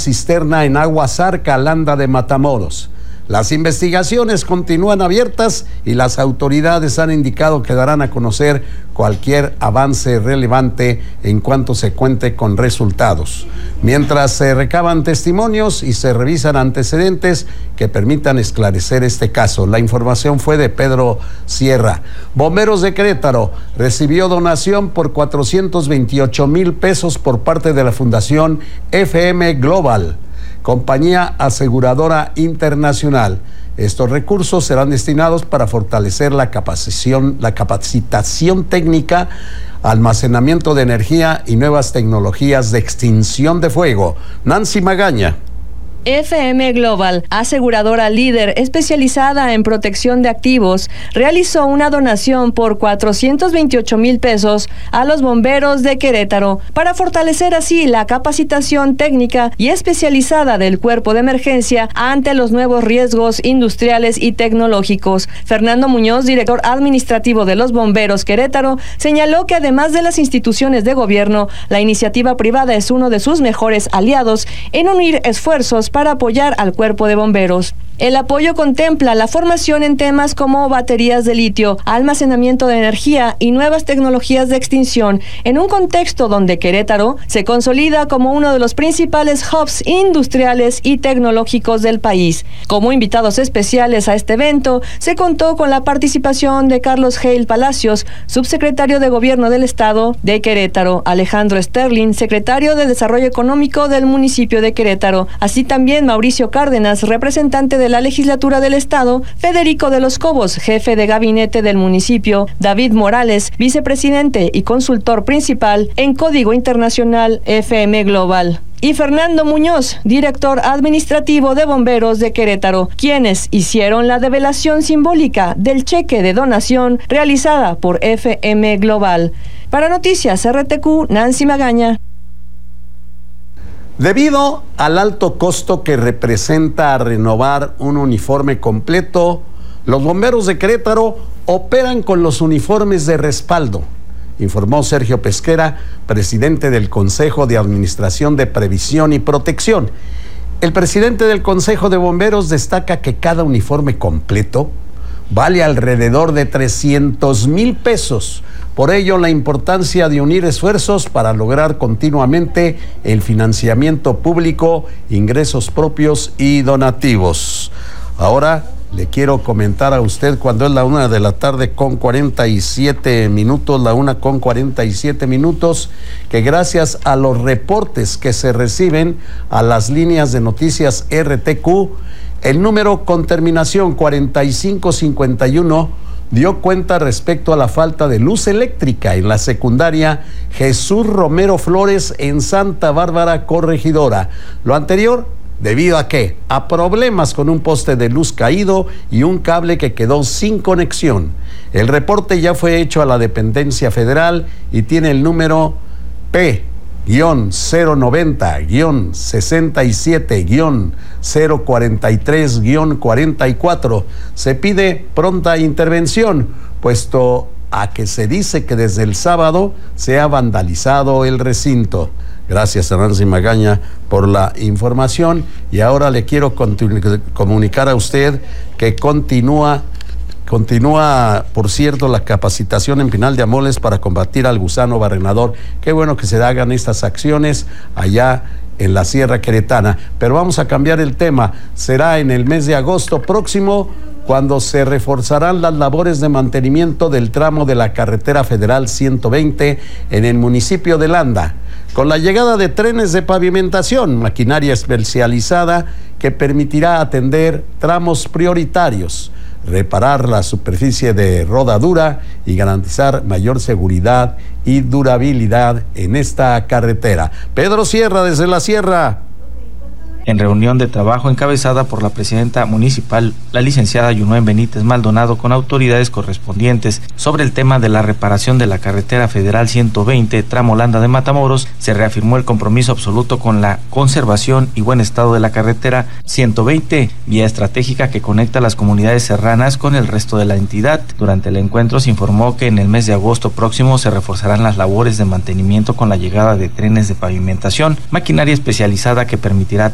cisterna en Agua Zarca, Landa de Matamoros. Las investigaciones continúan abiertas y las autoridades han indicado que darán a conocer cualquier avance relevante en cuanto se cuente con resultados. Mientras se recaban testimonios y se revisan antecedentes que permitan esclarecer este caso. La información fue de Pedro Sierra. Bomberos de Querétaro recibió donación por 428,000 pesos por parte de la Fundación FM Global, compañía aseguradora internacional. Estos recursos serán destinados para fortalecer la capacitación técnica, almacenamiento de energía y nuevas tecnologías de extinción de fuego. Nancy Magaña. FM Global, aseguradora líder especializada en protección de activos, realizó una donación por 428,000 pesos a los bomberos de Querétaro para fortalecer así la capacitación técnica y especializada del cuerpo de emergencia ante los nuevos riesgos industriales y tecnológicos. Fernando Muñoz, director administrativo de los Bomberos Querétaro, señaló que además de las instituciones de gobierno, la iniciativa privada es uno de sus mejores aliados en unir esfuerzos para apoyar al cuerpo de bomberos. El apoyo contempla la formación en temas como baterías de litio, almacenamiento de energía y nuevas tecnologías de extinción, en un contexto donde Querétaro se consolida como uno de los principales hubs industriales y tecnológicos del país. Como invitados especiales a este evento, se contó con la participación de Carlos Hale Palacios, subsecretario de Gobierno del Estado de Querétaro, Alejandro Sterling, secretario de Desarrollo Económico del municipio de Querétaro, así también Mauricio Cárdenas, representante de la legislatura del Estado, Federico de los Cobos, jefe de gabinete del municipio, David Morales, vicepresidente y consultor principal en Código Internacional FM Global, y Fernando Muñoz, director administrativo de Bomberos de Querétaro, quienes hicieron la develación simbólica del cheque de donación realizada por FM Global. Para Noticias RTQ, Nancy Magaña. Debido al alto costo que representa renovar un uniforme completo, los bomberos de Querétaro operan con los uniformes de respaldo, informó Sergio Pesquera, presidente del Consejo de Administración de Previsión y Protección. El presidente del Consejo de Bomberos destaca que cada uniforme completo vale alrededor de 300,000 pesos. Por ello, la importancia de unir esfuerzos para lograr continuamente el financiamiento público, ingresos propios y donativos. Ahora le quiero comentar a usted, cuando es la 1:47 p.m, la 1:47 p.m, que gracias a los reportes que se reciben a las líneas de noticias RTQ, el número con terminación 4551 dio cuenta respecto a la falta de luz eléctrica en la secundaria Jesús Romero Flores en Santa Bárbara Corregidora. Lo anterior, ¿debido a qué? A problemas con un poste de luz caído y un cable que quedó sin conexión. El reporte ya fue hecho a la dependencia federal y tiene el número P-090-67-043-44. Se pide pronta intervención, puesto a que se dice que desde el sábado se ha vandalizado el recinto. Gracias a Nancy Magaña por la información. Y ahora le quiero comunicar a usted que continúa, por cierto, la capacitación en Pinal de Amoles para combatir al gusano barrenador. Qué bueno que se hagan estas acciones allá en la Sierra Queretana. Pero vamos a cambiar el tema. Será en el mes de agosto próximo cuando se reforzarán las labores de mantenimiento del tramo de la carretera federal 120 en el municipio de Landa, con la llegada de trenes de pavimentación, maquinaria especializada que permitirá atender tramos prioritarios, reparar la superficie de rodadura y garantizar mayor seguridad y durabilidad en esta carretera. Pedro Sierra, desde la Sierra. En reunión de trabajo encabezada por la presidenta municipal, la licenciada Yunuen Benítez Maldonado, con autoridades correspondientes sobre el tema de la reparación de la carretera federal 120, tramo Landa de Matamoros, se reafirmó el compromiso absoluto con la conservación y buen estado de la carretera 120, vía estratégica que conecta las comunidades serranas con el resto de la entidad. Durante el encuentro se informó que en el mes de agosto próximo se reforzarán las labores de mantenimiento con la llegada de trenes de pavimentación, maquinaria especializada que permitirá